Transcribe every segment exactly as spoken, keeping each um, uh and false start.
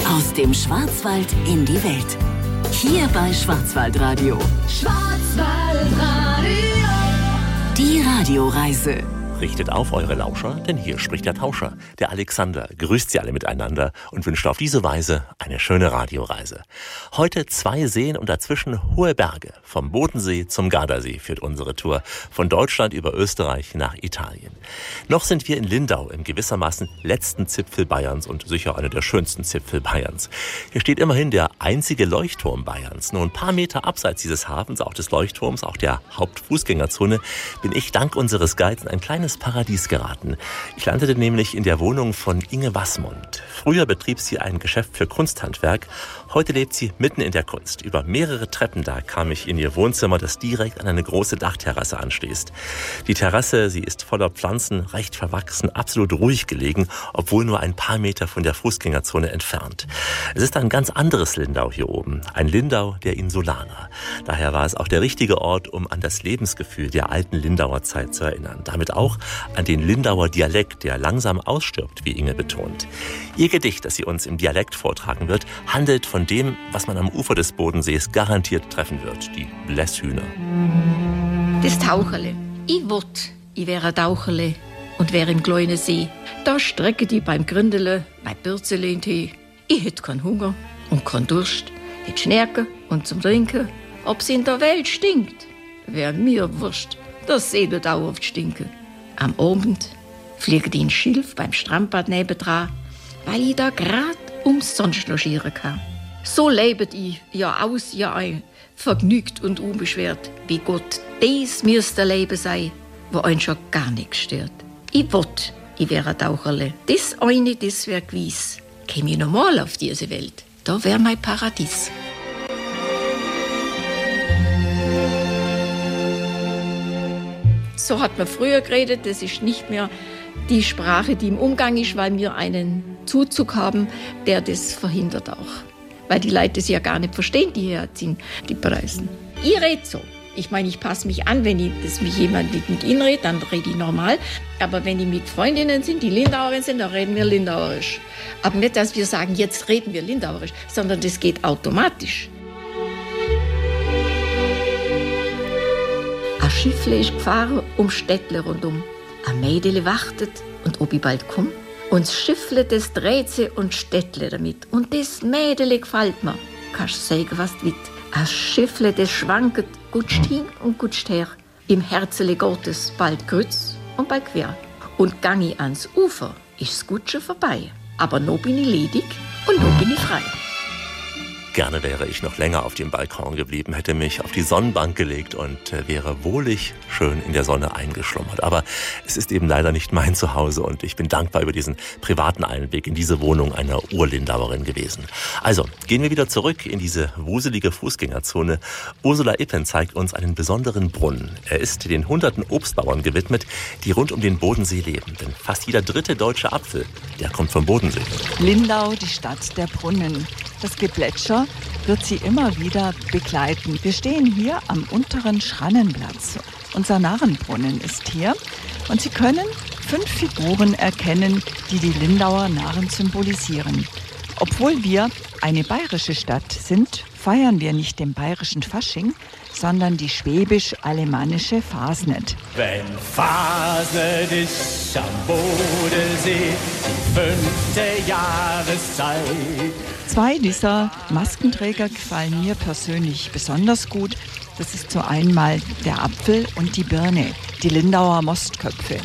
Aus dem Schwarzwald in die Welt. Hier bei Schwarzwaldradio. Schwarzwaldradio. Die Radioreise. Richtet auf eure Lauscher, denn hier spricht der Tauscher, der Alexander, grüßt sie alle miteinander und wünscht auf diese Weise eine schöne Radioreise. Heute zwei Seen und dazwischen hohe Berge. Vom Bodensee zum Gardasee führt unsere Tour, von Deutschland über Österreich nach Italien. Noch sind wir in Lindau, im gewissermaßen letzten Zipfel Bayerns und sicher einer der schönsten Zipfel Bayerns. Hier steht immerhin der einzige Leuchtturm Bayerns. Nur ein paar Meter abseits dieses Hafens, auch des Leuchtturms, auch der Hauptfußgängerzone, bin ich dank unseres Guides in ein kleines Paradies geraten. Ich landete nämlich in der Wohnung von Inge Wassmund. Früher betrieb sie ein Geschäft für Kunsthandwerk. Heute lebt sie mitten in der Kunst. Über mehrere Treppen da kam ich in ihr Wohnzimmer, das direkt an eine große Dachterrasse anschließt. Die Terrasse, sie ist voller Pflanzen, recht verwachsen, absolut ruhig gelegen, obwohl nur ein paar Meter von der Fußgängerzone entfernt. Es ist ein ganz anderes Lindau hier oben. Ein Lindau der Insulaner. Daher war es auch der richtige Ort, um an das Lebensgefühl der alten Lindauer Zeit zu erinnern. Damit auch an den Lindauer Dialekt, der langsam ausstirbt, wie Inge betont. Ihr Gedicht, das sie uns im Dialekt vortragen wird, handelt von dem, was man am Ufer des Bodensees garantiert treffen wird, die Blässhühner. Das Taucherle. Ich wollt, ich wär ein Taucherle und wär im kleinen See. Da strecke die beim Grindele, mein Bürzele in Tee. Ich hätt keinen Hunger und keinen Durst, hätt Schnärke und zum Trinken. Ob's in der Welt stinkt, wär mir wurscht, das See wird auch oft stinken. Am Abend fliegt ein Schilf beim Strandbad nebendran, weil ich da grad umsonst logieren kann. So lebet ich Jahr aus, Jahr ein, vergnügt und unbeschwert, wie Gott dies müsste Leben sein, wo ein schon gar nichts stört. Ich wollt, ich wär ein Taucherle. Das eine, das wär gewiss. Käm ich normal auf diese Welt, da wär mein Paradies. So hat man früher geredet, das ist nicht mehr die Sprache, die im Umgang ist, weil wir einen Zuzug haben, der das verhindert auch. Weil die Leute das ja gar nicht verstehen, die hier sind, die Preisen. Ich rede so. Ich meine, ich passe mich an, wenn ich, dass mich jemand mit, mit ihnen redet, dann rede ich normal. Aber wenn ich mit Freundinnen sind, die Lindauerinnen sind, dann reden wir Lindauerisch. Aber nicht, dass wir sagen, jetzt reden wir Lindauerisch, sondern das geht automatisch. Ein Schiffle ist gefahren um Städtle rundum. Ein Mädele wartet und ob ich bald komm. Und das Schiffle, das dreht sich und Städtle damit. Und das Mädele gefällt mir. Kannst sagen, was du willst. Ein Schiffle, das schwanket, gutscht hin und gutscht her. Im Herzele Gottes bald kreuz und bald quer. Und gang ich ans Ufer, ist das Gutsche vorbei. Aber noch bin ich ledig und noch bin ich frei. Gerne wäre ich noch länger auf dem Balkon geblieben, hätte mich auf die Sonnenbank gelegt und äh, wäre wohlig schön in der Sonne eingeschlummert. Aber es ist eben leider nicht mein Zuhause und ich bin dankbar über diesen privaten Einblick in diese Wohnung einer Urlindauerin gewesen. Also, gehen wir wieder zurück in diese wuselige Fußgängerzone. Ursula Ippen zeigt uns einen besonderen Brunnen. Er ist den hunderten Obstbauern gewidmet, die rund um den Bodensee leben. Denn fast jeder dritte deutsche Apfel, der kommt vom Bodensee. Lindau, die Stadt der Brunnen. Das Geplätscher wird sie immer wieder begleiten. Wir stehen hier am unteren Schrannenplatz. Unser Narrenbrunnen ist hier und Sie können fünf Figuren erkennen, die die Lindauer Narren symbolisieren. Obwohl wir eine bayerische Stadt sind, feiern wir nicht den bayerischen Fasching, sondern die schwäbisch-alemannische Fasnet. Wenn Fasnet ist am Bodensee, die fünfte Jahreszeit. Zwei dieser Maskenträger gefallen mir persönlich besonders gut. Das ist so einmal der Apfel und die Birne, die Lindauer Mostköpfe.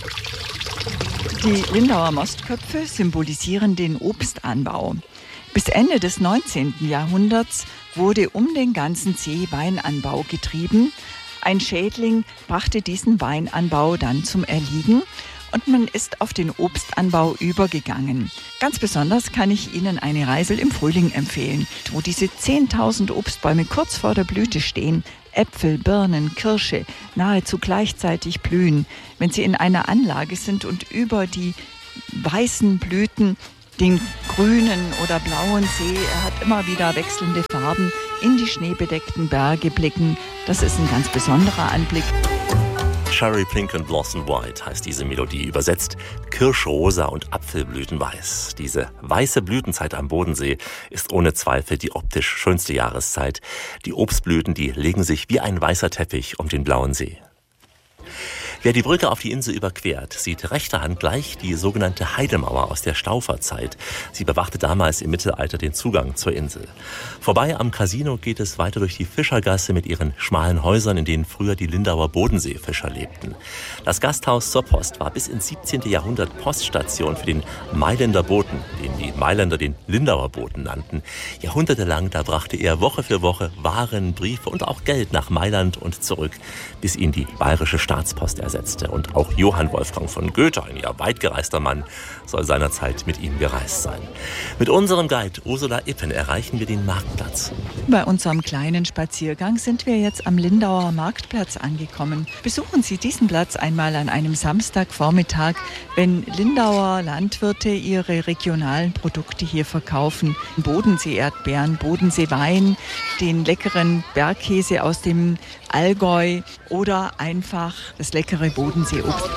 Die Lindauer Mostköpfe symbolisieren den Obstanbau. Bis Ende des neunzehnten Jahrhunderts wurde um den ganzen See Weinanbau getrieben. Ein Schädling brachte diesen Weinanbau dann zum Erliegen und man ist auf den Obstanbau übergegangen. Ganz besonders kann ich Ihnen eine Reise im Frühling empfehlen, wo diese zehntausend Obstbäume kurz vor der Blüte stehen. Äpfel, Birnen, Kirsche nahezu gleichzeitig blühen. Wenn sie in einer Anlage sind und über die weißen Blüten den grünen oder blauen See, er hat immer wieder wechselnde Farben, in die schneebedeckten Berge blicken. Das ist ein ganz besonderer Anblick. Cherry Pink and Blossom White heißt diese Melodie, übersetzt Kirschrosa und Apfelblütenweiß. Diese weiße Blütenzeit am Bodensee ist ohne Zweifel die optisch schönste Jahreszeit. Die Obstblüten, die legen sich wie ein weißer Teppich um den blauen See. Wer die Brücke auf die Insel überquert, sieht rechter Hand gleich die sogenannte Heidemauer aus der Stauferzeit. Sie bewachte damals im Mittelalter den Zugang zur Insel. Vorbei am Casino geht es weiter durch die Fischergasse mit ihren schmalen Häusern, in denen früher die Lindauer Bodenseefischer lebten. Das Gasthaus zur Post war bis ins siebzehnten Jahrhundert Poststation für den Mailänder Boten, den die Mailänder den Lindauer Boten nannten. Jahrhundertelang, da brachte er Woche für Woche Waren, Briefe und auch Geld nach Mailand und zurück, bis ihn die bayerische Staatspost ersetzte. Und auch Johann Wolfgang von Goethe, ein ja weitgereister Mann, soll seinerzeit mit ihm gereist sein. Mit unserem Guide Ursula Ippen erreichen wir den Marktplatz. Bei unserem kleinen Spaziergang sind wir jetzt am Lindauer Marktplatz angekommen. Besuchen Sie diesen Platz einmal an einem Samstagvormittag, wenn Lindauer Landwirte ihre regionalen Produkte hier verkaufen. Bodensee-Erdbeeren, Bodensee-Wein, den leckeren Bergkäse aus dem Allgäu oder einfach das leckere Bodenseeobst.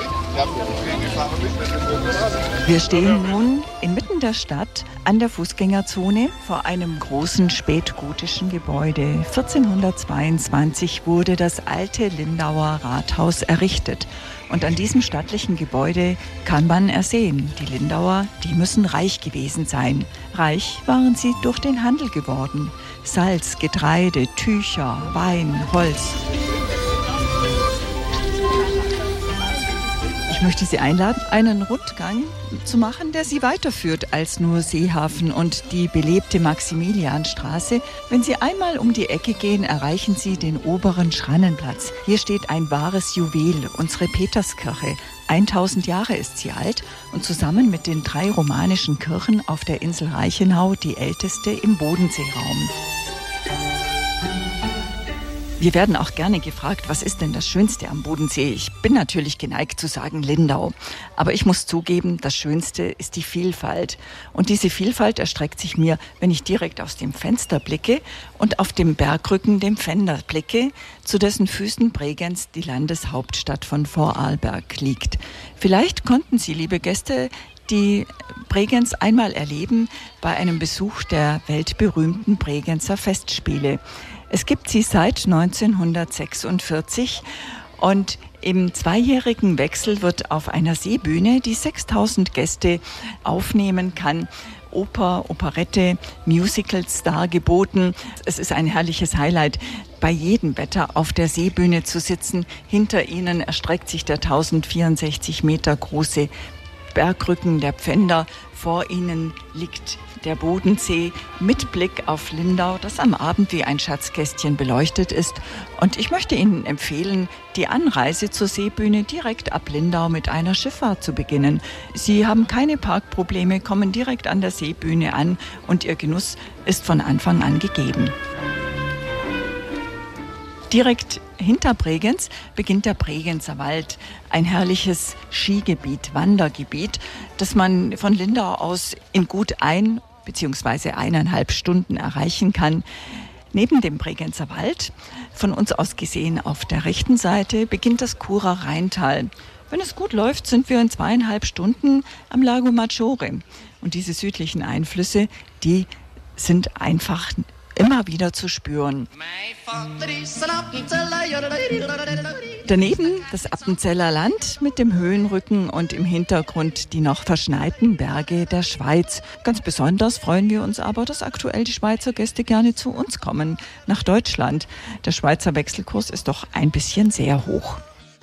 Wir stehen nun inmitten der Stadt an der Fußgängerzone vor einem großen spätgotischen Gebäude. vierzehnhundertzweiundzwanzig wurde das alte Lindauer Rathaus errichtet. Und an diesem stattlichen Gebäude kann man ersehen, die Lindauer, die müssen reich gewesen sein. Reich waren sie durch den Handel geworden. Salz, Getreide, Tücher, Wein, Holz. Ich möchte Sie einladen, einen Rundgang zu machen, der Sie weiterführt als nur Seehafen und die belebte Maximilianstraße. Wenn Sie einmal um die Ecke gehen, erreichen Sie den oberen Schrannenplatz. Hier steht ein wahres Juwel, unsere Peterskirche. tausend Jahre ist sie alt und zusammen mit den drei romanischen Kirchen auf der Insel Reichenau die älteste im Bodenseeraum. Wir werden auch gerne gefragt, was ist denn das Schönste am Bodensee? Ich bin natürlich geneigt zu sagen Lindau. Aber ich muss zugeben, das Schönste ist die Vielfalt. Und diese Vielfalt erstreckt sich mir, wenn ich direkt aus dem Fenster blicke und auf dem Bergrücken dem Pfänder blicke, zu dessen Füßen Bregenz, die Landeshauptstadt von Vorarlberg, liegt. Vielleicht konnten Sie, liebe Gäste, die Bregenz einmal erleben bei einem Besuch der weltberühmten Bregenzer Festspiele. Es gibt sie seit neunzehnhundertsechsundvierzig und im zweijährigen Wechsel wird auf einer Seebühne, die sechstausend Gäste aufnehmen kann, Oper, Operette, Musicals dargeboten. Es ist ein herrliches Highlight, bei jedem Wetter auf der Seebühne zu sitzen. Hinter ihnen erstreckt sich der tausendvierundsechzig Meter große Bergrücken der Pfänder. Vor ihnen liegt der Bodensee mit Blick auf Lindau, das am Abend wie ein Schatzkästchen beleuchtet ist. Und ich möchte Ihnen empfehlen, die Anreise zur Seebühne direkt ab Lindau mit einer Schifffahrt zu beginnen. Sie haben keine Parkprobleme, kommen direkt an der Seebühne an und Ihr Genuss ist von Anfang an gegeben. Direkt hinter Bregenz beginnt der Bregenzer Wald, ein herrliches Skigebiet, Wandergebiet, das man von Lindau aus in gut ein bzw. eineinhalb Stunden erreichen kann. Neben dem Bregenzer Wald, von uns aus gesehen auf der rechten Seite, beginnt das Churer Rheintal. Wenn es gut läuft, sind wir in zweieinhalb Stunden am Lago Maggiore. Und diese südlichen Einflüsse, die sind einfach immer wieder zu spüren. Daneben das Appenzeller Land mit dem Höhenrücken und im Hintergrund die noch verschneiten Berge der Schweiz. Ganz besonders freuen wir uns aber, dass aktuell die Schweizer Gäste gerne zu uns kommen, nach Deutschland. Der Schweizer Wechselkurs ist doch ein bisschen sehr hoch.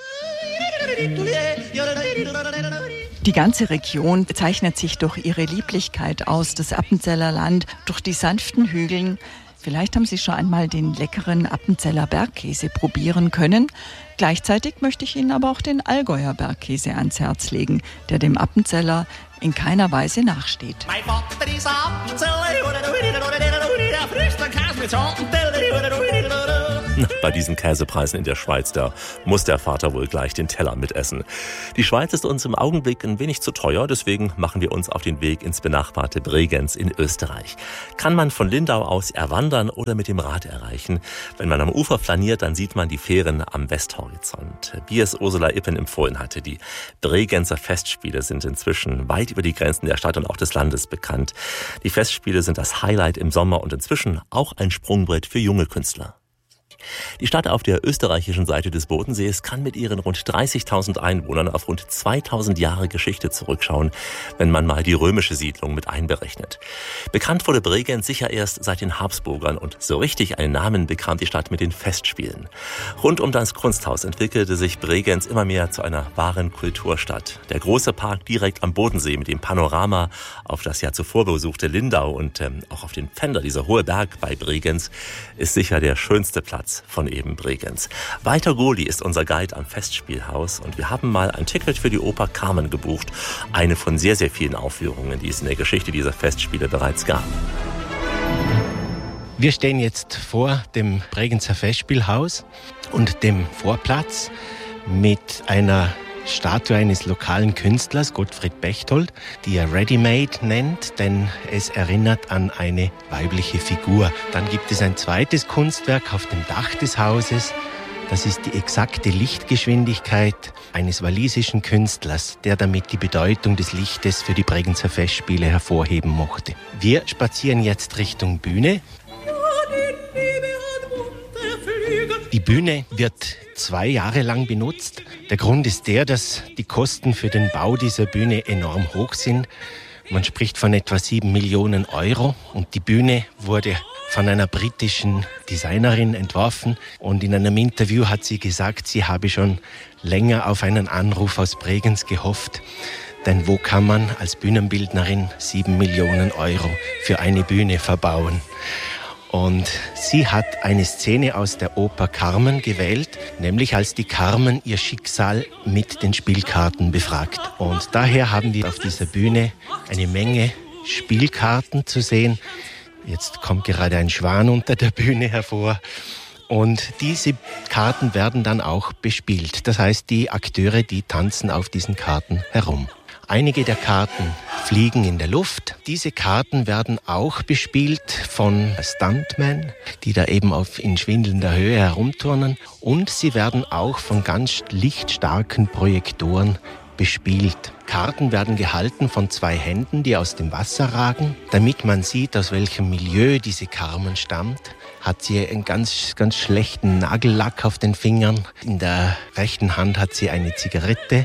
Die ganze Region zeichnet sich durch ihre Lieblichkeit aus, das Appenzeller Land, durch die sanften Hügeln. Vielleicht haben Sie schon einmal den leckeren Appenzeller Bergkäse probieren können. Gleichzeitig möchte ich Ihnen aber auch den Allgäuer Bergkäse ans Herz legen, der dem Appenzeller in keiner Weise nachsteht. Mein Vater ist Appenzeller, der frisst den Käse mit Schottenteller. Bei diesen Käsepreisen in der Schweiz, da muss der Vater wohl gleich den Teller mitessen. Die Schweiz ist uns im Augenblick ein wenig zu teuer, deswegen machen wir uns auf den Weg ins benachbarte Bregenz in Österreich. Kann man von Lindau aus erwandern oder mit dem Rad erreichen. Wenn man am Ufer flaniert, dann sieht man die Fähren am Westhorizont. Wie es Ursula Ippen empfohlen hatte, die Bregenzer Festspiele sind inzwischen weit über die Grenzen der Stadt und auch des Landes bekannt. Die Festspiele sind das Highlight im Sommer und inzwischen auch ein Sprungbrett für junge Künstler. Die Stadt auf der österreichischen Seite des Bodensees kann mit ihren rund dreißigtausend Einwohnern auf rund zweitausend Jahre Geschichte zurückschauen, wenn man mal die römische Siedlung mit einberechnet. Bekannt wurde Bregenz sicher erst seit den Habsburgern und so richtig einen Namen bekam die Stadt mit den Festspielen. Rund um das Kunsthaus entwickelte sich Bregenz immer mehr zu einer wahren Kulturstadt. Der große Park direkt am Bodensee mit dem Panorama auf das Jahr zuvor besuchte Lindau und ähm, auch auf den Pfänder, dieser hohe Berg bei Bregenz, ist sicher der schönste Platz von eben Bregenz. Walter Gohli ist unser Guide am Festspielhaus und wir haben mal ein Ticket für die Oper Carmen gebucht. Eine von sehr, sehr vielen Aufführungen, die es in der Geschichte dieser Festspiele bereits gab. Wir stehen jetzt vor dem Bregenzer Festspielhaus und dem Vorplatz mit einer Statue eines lokalen Künstlers, Gottfried Bechtold, die er Ready-Made nennt, denn es erinnert an eine weibliche Figur. Dann gibt es ein zweites Kunstwerk auf dem Dach des Hauses. Das ist die exakte Lichtgeschwindigkeit eines walisischen Künstlers, der damit die Bedeutung des Lichtes für die Bregenzer Festspiele hervorheben mochte. Wir spazieren jetzt Richtung Bühne. Die Bühne wird zwei Jahre lang benutzt. Der Grund ist der, dass die Kosten für den Bau dieser Bühne enorm hoch sind. Man spricht von etwa sieben Millionen Euro und die Bühne wurde von einer britischen Designerin entworfen und in einem Interview hat sie gesagt, sie habe schon länger auf einen Anruf aus Bregenz gehofft. Denn wo kann man als Bühnenbildnerin sieben Millionen Euro für eine Bühne verbauen? Und sie hat eine Szene aus der Oper Carmen gewählt, nämlich als die Carmen ihr Schicksal mit den Spielkarten befragt. Und daher haben wir auf dieser Bühne eine Menge Spielkarten zu sehen. Jetzt kommt gerade ein Schwan unter der Bühne hervor. Und diese Karten werden dann auch bespielt. Das heißt, die Akteure, die tanzen auf diesen Karten herum. Einige der Karten fliegen in der Luft. Diese Karten werden auch bespielt von Stuntmen, die da eben auf in schwindelnder Höhe herumturnen. Und sie werden auch von ganz lichtstarken Projektoren bespielt. Karten werden gehalten von zwei Händen, die aus dem Wasser ragen. Damit man sieht, aus welchem Milieu diese Carmen stammt, hat sie einen ganz, ganz schlechten Nagellack auf den Fingern. In der rechten Hand hat sie eine Zigarette.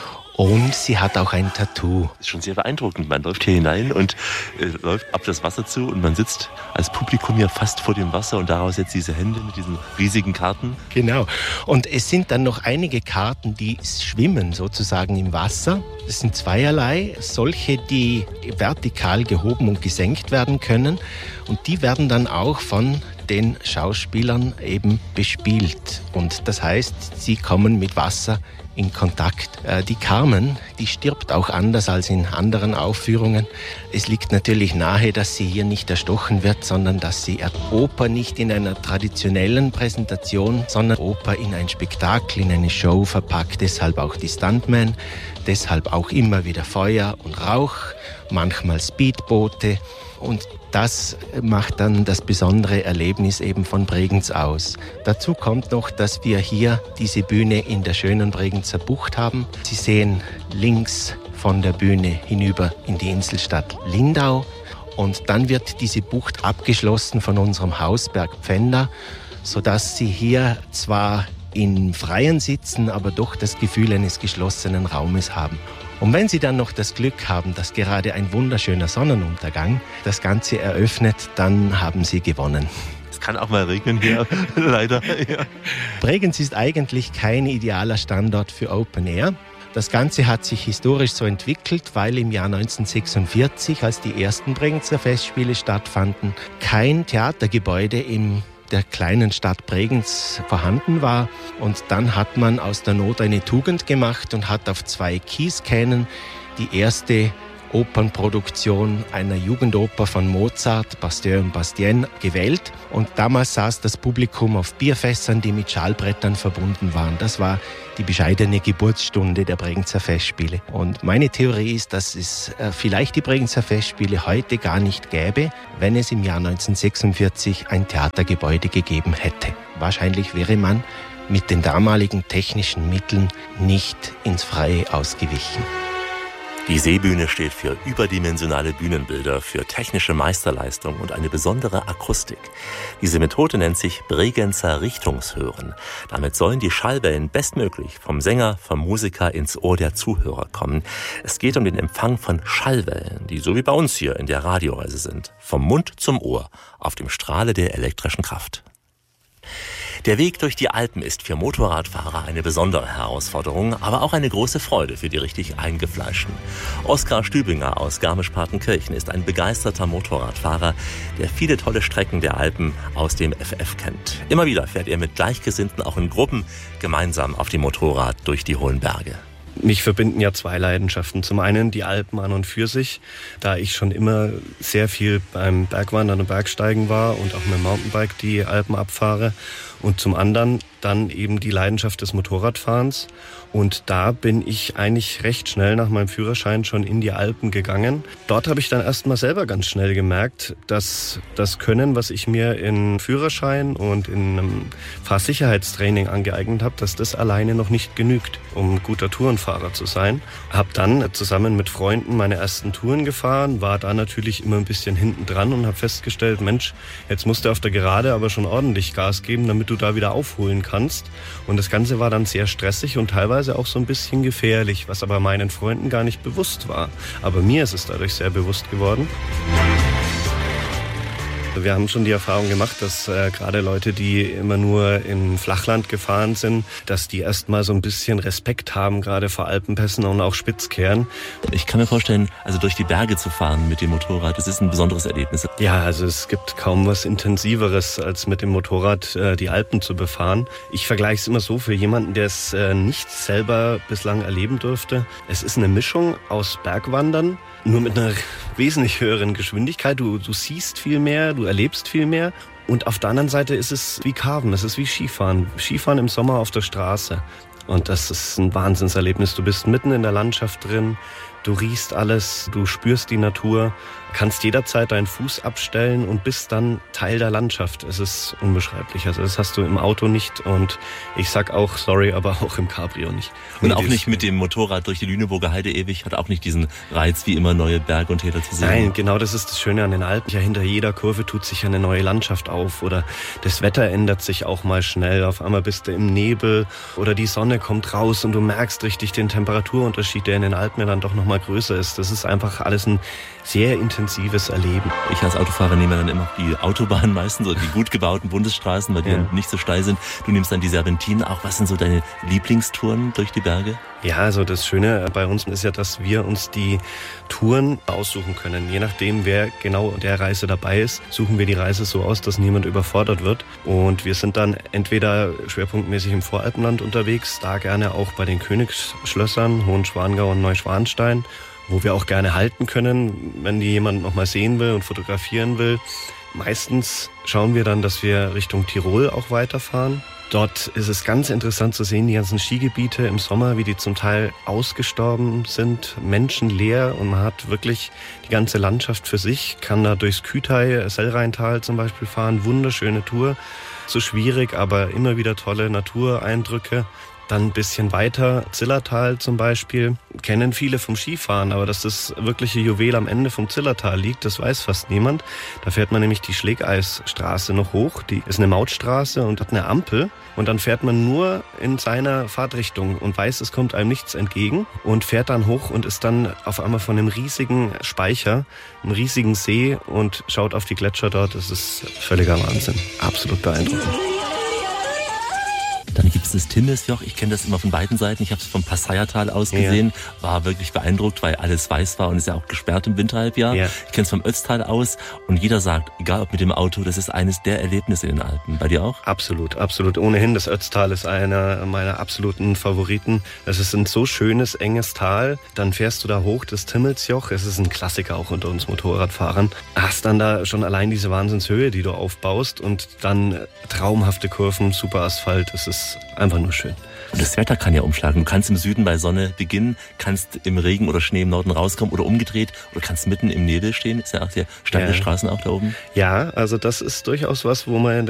Und sie hat auch ein Tattoo. Das ist schon sehr beeindruckend. Man läuft hier hinein und äh, läuft ab das Wasser zu und man sitzt als Publikum ja fast vor dem Wasser und daraus jetzt diese Hände mit diesen riesigen Karten. Genau. Und es sind dann noch einige Karten, die schwimmen sozusagen im Wasser. Es sind zweierlei. Solche, die vertikal gehoben und gesenkt werden können. Und die werden dann auch von den Schauspielern eben bespielt. Und das heißt, sie kommen mit Wasser in Kontakt. Die Carmen, die stirbt auch anders als in anderen Aufführungen. Es liegt natürlich nahe, dass sie hier nicht erstochen wird, sondern dass sie Oper nicht in einer traditionellen Präsentation, sondern Oper in ein Spektakel, in eine Show verpackt. Deshalb auch die Stuntmen, deshalb auch immer wieder Feuer und Rauch, manchmal Speedboote. Und das macht dann das besondere Erlebnis eben von Bregenz aus. Dazu kommt noch, dass wir hier diese Bühne in der schönen Bregenzer Bucht haben. Sie sehen links von der Bühne hinüber in die Inselstadt Lindau. Und dann wird diese Bucht abgeschlossen von unserem Hausberg Pfänder, sodass Sie hier zwar im Freien sitzen, aber doch das Gefühl eines geschlossenen Raumes haben. Und wenn Sie dann noch das Glück haben, dass gerade ein wunderschöner Sonnenuntergang das Ganze eröffnet, dann haben Sie gewonnen. Es kann auch mal regnen hier, leider. Ja. Bregenz ist eigentlich kein idealer Standort für Open Air. Das Ganze hat sich historisch so entwickelt, weil im Jahr neunzehnhundertsechsundvierzig, als die ersten Bregenzer Festspiele stattfanden, kein Theatergebäude im der kleinen Stadt Bregenz vorhanden war. Und dann hat man aus der Not eine Tugend gemacht und hat auf zwei Kieskähnen die erste Opernproduktion einer Jugendoper von Mozart, Bastien und Bastien, gewählt. Und damals saß das Publikum auf Bierfässern, die mit Schallbrettern verbunden waren. Das war die bescheidene Geburtsstunde der Bregenzer Festspiele. Und meine Theorie ist, dass es vielleicht die Bregenzer Festspiele heute gar nicht gäbe, wenn es im Jahr neunzehnhundertsechsundvierzig ein Theatergebäude gegeben hätte. Wahrscheinlich wäre man mit den damaligen technischen Mitteln nicht ins Freie ausgewichen. Die Seebühne steht für überdimensionale Bühnenbilder, für technische Meisterleistung und eine besondere Akustik. Diese Methode nennt sich Bregenzer Richtungshören. Damit sollen die Schallwellen bestmöglich vom Sänger, vom Musiker ins Ohr der Zuhörer kommen. Es geht um den Empfang von Schallwellen, die so wie bei uns hier in der Radioreise sind. Vom Mund zum Ohr, auf dem Strahle der elektrischen Kraft. Der Weg durch die Alpen ist für Motorradfahrer eine besondere Herausforderung, aber auch eine große Freude für die richtig Eingefleischten. Oskar Stübinger aus Garmisch-Partenkirchen ist ein begeisterter Motorradfahrer, der viele tolle Strecken der Alpen aus dem F F kennt. Immer wieder fährt er mit Gleichgesinnten auch in Gruppen gemeinsam auf dem Motorrad durch die hohen Berge. Mich verbinden ja zwei Leidenschaften. Zum einen die Alpen an und für sich, da ich schon immer sehr viel beim Bergwandern und Bergsteigen war und auch mit dem Mountainbike die Alpen abfahre. Und zum anderen dann eben die Leidenschaft des Motorradfahrens. Und da bin ich eigentlich recht schnell nach meinem Führerschein schon in die Alpen gegangen. Dort habe ich dann erst mal selber ganz schnell gemerkt, dass das Können, was ich mir in Führerschein und in einem Fahrsicherheitstraining angeeignet habe, dass das alleine noch nicht genügt, um guter Tourenfahrer zu sein. Habe dann zusammen mit Freunden meine ersten Touren gefahren, war da natürlich immer ein bisschen hinten dran und habe festgestellt, Mensch, jetzt musst du auf der Gerade aber schon ordentlich Gas geben, damit du da wieder aufholen kannst. Und das Ganze war dann sehr stressig und teilweise auch so ein bisschen gefährlich, was aber meinen Freunden gar nicht bewusst war. Aber mir ist es dadurch sehr bewusst geworden. Wir haben schon die Erfahrung gemacht, dass äh, gerade Leute, die immer nur im Flachland gefahren sind, dass die erstmal so ein bisschen Respekt haben, gerade vor Alpenpässen und auch Spitzkehren. Ich kann mir vorstellen, also durch die Berge zu fahren mit dem Motorrad, das ist ein besonderes Erlebnis. Ja, also es gibt kaum was Intensiveres, als mit dem Motorrad äh, die Alpen zu befahren. Ich vergleiche es immer so für jemanden, der es äh, nicht selber bislang erleben durfte. Es ist eine Mischung aus Bergwandern, nur mit einer wesentlich höheren Geschwindigkeit. Du, du siehst viel mehr, du erlebst viel mehr. Und auf der anderen Seite ist es wie Carven, es ist wie Skifahren. Skifahren im Sommer auf der Straße. Und das ist ein Wahnsinnserlebnis. Du bist mitten in der Landschaft drin, du riechst alles, du spürst die Natur, kannst jederzeit deinen Fuß abstellen und bist dann Teil der Landschaft. Es ist unbeschreiblich. Also das hast du im Auto nicht und ich sag auch sorry, aber auch im Cabrio nicht. Und auch nicht mit dem Motorrad durch die Lüneburger Heide ewig, hat auch nicht diesen Reiz, wie immer neue Berge und Täler zu sehen. Nein, genau das ist das Schöne an den Alpen. Ja, hinter jeder Kurve tut sich eine neue Landschaft auf oder das Wetter ändert sich auch mal schnell. Auf einmal bist du im Nebel oder die Sonne kommt raus und du merkst richtig den Temperaturunterschied, der in den Alpen ja dann doch nochmal größer ist. Das ist einfach alles ein sehr intensives Erleben. Ich als Autofahrer nehme dann immer die Autobahnen meistens oder die gut gebauten Bundesstraßen, weil die ja nicht so steil sind. Du nimmst dann die Serpentinen auch. Was sind so deine Lieblingstouren durch die Berge? Ja, also das Schöne bei uns ist ja, dass wir uns die Touren aussuchen können. Je nachdem, wer genau der Reise dabei ist, suchen wir die Reise so aus, dass niemand überfordert wird. Und wir sind dann entweder schwerpunktmäßig im Voralpenland unterwegs, da gerne auch bei den Königsschlössern, Hohenschwangau und Neuschwanstein, wo wir auch gerne halten können, wenn die jemand noch mal sehen will und fotografieren will. Meistens schauen wir dann, dass wir Richtung Tirol auch weiterfahren. Dort ist es ganz interessant zu sehen, die ganzen Skigebiete im Sommer, wie die zum Teil ausgestorben sind, menschenleer und man hat wirklich die ganze Landschaft für sich, kann da durchs Kühtei, Sellrheintal zum Beispiel fahren, wunderschöne Tour, so schwierig, aber immer wieder tolle Natureindrücke. Dann ein bisschen weiter, Zillertal zum Beispiel, kennen viele vom Skifahren, aber dass das wirkliche Juwel am Ende vom Zillertal liegt, das weiß fast niemand. Da fährt man nämlich die Schlägeisstraße noch hoch, die ist eine Mautstraße und hat eine Ampel und dann fährt man nur in seiner Fahrtrichtung und weiß, es kommt einem nichts entgegen und fährt dann hoch und ist dann auf einmal von einem riesigen Speicher, einem riesigen See und schaut auf die Gletscher dort. Das ist völliger Wahnsinn, absolut beeindruckend. Dann gibt es das Timmelsjoch. Ich kenne das immer von beiden Seiten. Ich habe es vom Passayertal aus gesehen. Ja. War wirklich beeindruckt, weil alles weiß war und ist ja auch gesperrt im Winterhalbjahr. Ja. Ich kenne es vom Ötztal aus und jeder sagt, egal ob mit dem Auto, das ist eines der Erlebnisse in den Alpen. Bei dir auch? Absolut, absolut. Ohnehin, das Ötztal ist einer meiner absoluten Favoriten. Es ist ein so schönes, enges Tal. Dann fährst du da hoch, das Timmelsjoch. Es ist ein Klassiker auch unter uns Motorradfahrern. Hast dann da schon allein diese Wahnsinnshöhe, die du aufbaust und dann traumhafte Kurven, super Asphalt. Es ist einfach nur schön. Und das Wetter kann ja umschlagen. Du kannst im Süden bei Sonne beginnen, kannst im Regen oder Schnee im Norden rauskommen oder umgedreht oder kannst mitten im Nebel stehen. Ist ja auch der steile ja. Straßen auch da oben. Ja, also das ist durchaus was, wo man